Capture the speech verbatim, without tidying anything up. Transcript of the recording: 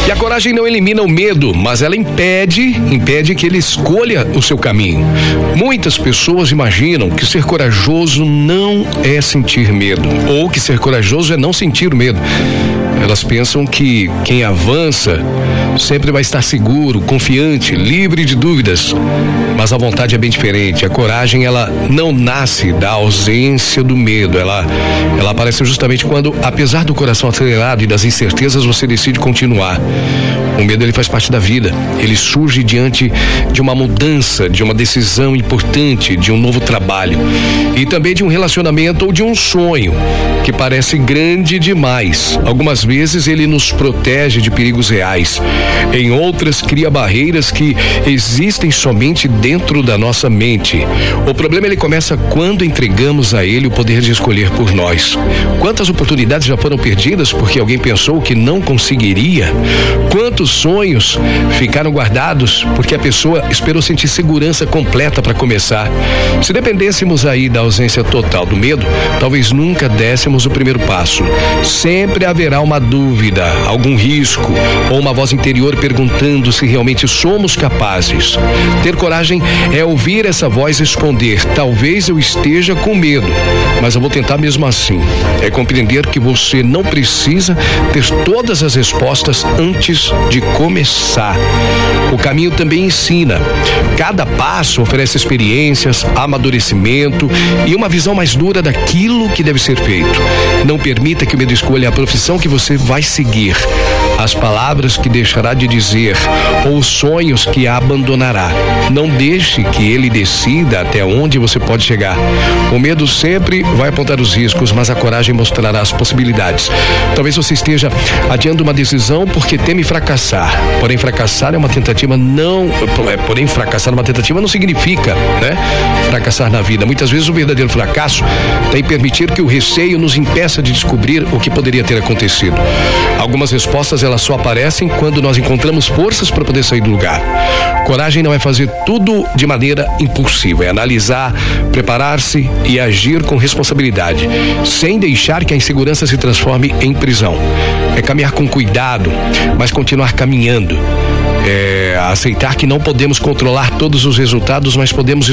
E a coragem não elimina o medo, mas ela impede, impede que ele escolha o seu caminho. Muitas pessoas imaginam que ser corajoso não é sentir medo, ou que ser corajoso é não sentir medo. Elas pensam que quem avança sempre vai estar seguro, confiante, livre de dúvidas. Mas a vontade é bem diferente. A coragem, ela não nasce da ausência do medo. Ela, ela aparece justamente quando, apesar do coração acelerado e das incertezas, você decide continuar. O medo, ele faz parte da vida. Ele surge diante de uma mudança, de uma decisão importante, de um novo trabalho. E também de um relacionamento ou de um sonho que parece grande demais. Algumas vezes ele nos protege de perigos reais. Em outras, cria barreiras que existem somente dentro da nossa mente. O problema, ele começa quando entregamos a ele o poder de escolher por nós. Quantas oportunidades já foram perdidas porque alguém pensou que não conseguiria? Quantos sonhos ficaram guardados porque a pessoa esperou sentir segurança completa para começar? Se dependêssemos aí da ausência total do medo, talvez nunca dessemos o primeiro passo. Sempre haverá uma dúvida, algum risco ou uma voz interior perguntando se realmente somos capazes. Ter coragem é ouvir essa voz responder: talvez eu esteja com medo, mas eu vou tentar mesmo assim. É compreender que você não precisa ter todas as respostas antes de começar. O caminho também ensina. Cada passo oferece experiências, amadurecimento e uma visão mais dura daquilo que deve ser feito. Não permita que o medo escolha a profissão que você vai seguir, as palavras que deixará de dizer ou os sonhos que abandonará. Não deixe que ele decida até onde você pode chegar. O medo sempre vai apontar os riscos, mas a coragem mostrará as possibilidades. Talvez você esteja adiando uma decisão porque teme fracassar. Porém, fracassar é uma tentativa não... Porém, fracassar uma tentativa não significa, né? Fracassar na vida. Muitas vezes o verdadeiro fracasso está em permitir que o receio nos impeça de descobrir o que poderia ter acontecido. Algumas respostas, elas só aparecem quando nós encontramos forças para poder sair do lugar. Coragem não é fazer tudo de maneira impulsiva, é analisar, preparar-se e agir com responsabilidade, sem deixar que a insegurança se transforme em prisão. É caminhar com cuidado, mas continuar caminhando. É aceitar que não podemos controlar todos os resultados, mas podemos